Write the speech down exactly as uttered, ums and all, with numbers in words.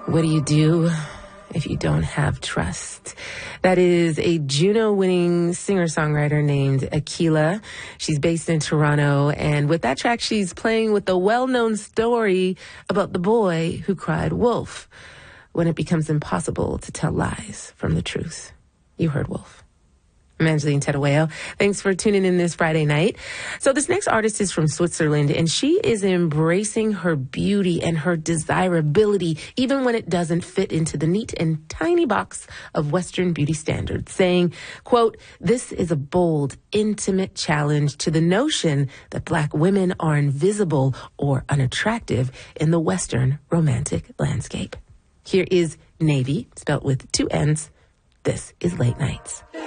What do you do if you don't have trust? That is a Juno-winning singer-songwriter named Akila. She's based in Toronto, and with that track, she's playing with the well-known story about the boy who cried wolf when it becomes impossible to tell lies from the truth. You heard wolf. I'm Angeline Terueo. Thanks for tuning in this Friday night. So this next artist is from Switzerland, and she is embracing her beauty and her desirability, even when it doesn't fit into the neat and tiny box of Western beauty standards, saying, quote, "This is a bold, intimate challenge to the notion that Black women are invisible or unattractive in the Western romantic landscape." Here is Navy, spelt with two N's. This is Late Nights.